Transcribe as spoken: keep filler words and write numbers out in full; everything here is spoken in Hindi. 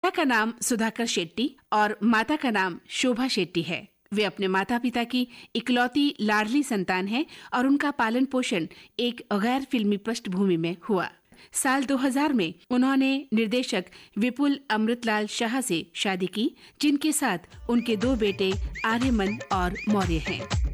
पिता का नाम सुधाकर शेट्टी और माता का नाम शोभा शेट्टी है। वे अपने माता पिता की इकलौती लाडली संतान हैं और उनका पालन पोषण एक गैर फिल्मी पृष्ठभूमि में हुआ। साल दो हज़ार में उन्होंने निर्देशक विपुल अमृतलाल शाह से शादी की, जिनके साथ उनके दो बेटे आर्यमन और मौर्य हैं।